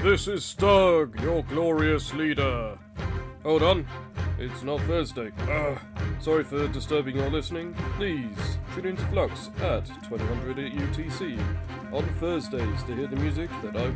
This is Stug, your glorious leader. Hold on, it's not Thursday. Sorry for disturbing your listening. Please tune into Flux at 2000 UTC on Thursdays to hear the music that I